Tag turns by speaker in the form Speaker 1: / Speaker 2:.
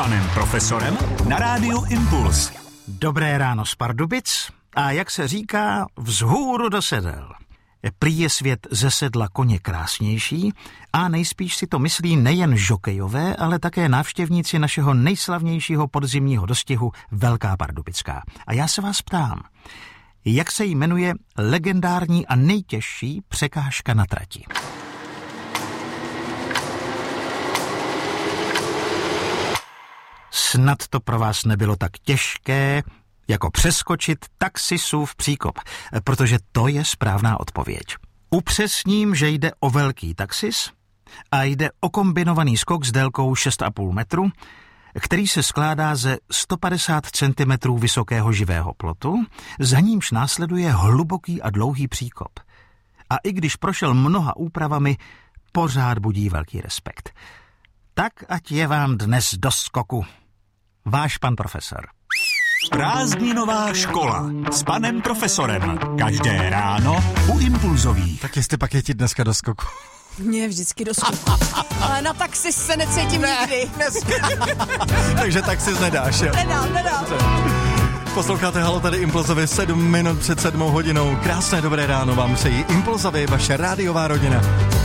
Speaker 1: panem profesorem na rádiu Impuls.
Speaker 2: Dobré ráno z Pardubic a jak se říká, vzhůru do sedel. Prý je svět ze sedla koně krásnější a nejspíš si to myslí nejen žokejové, ale také návštěvníci našeho nejslavnějšího podzimního dostihu Velká Pardubická. A já se vás ptám, jak se jmenuje legendární a nejtěžší překážka na trati? Snad to pro vás nebylo tak těžké, jako přeskočit taxisův příkop, protože to je správná odpověď. Upřesním, že jde o velký taxis a jde o kombinovaný skok s délkou 6,5 metru, který se skládá ze 150 cm vysokého živého plotu, za nímž následuje hluboký a dlouhý příkop. A i když prošel mnoha úpravami, pořád budí velký respekt. Tak ať je vám dnes do skoku. Váš pan profesor.
Speaker 1: Prázdninová škola s panem profesorem. Každé ráno u Impulzových.
Speaker 3: Tak jestli pak je ti dneska do skoku.
Speaker 4: Mně vždycky do skoku. Ale na taxi se necítím nikdy.
Speaker 3: Takže taxis nedáš, jo?
Speaker 4: Nedám.
Speaker 3: Posloucháte Halo, tady Impulzově 7 minut před 7 hodinou. Krásné dobré ráno vám přejí Impulzově, vaše rádiová rodina.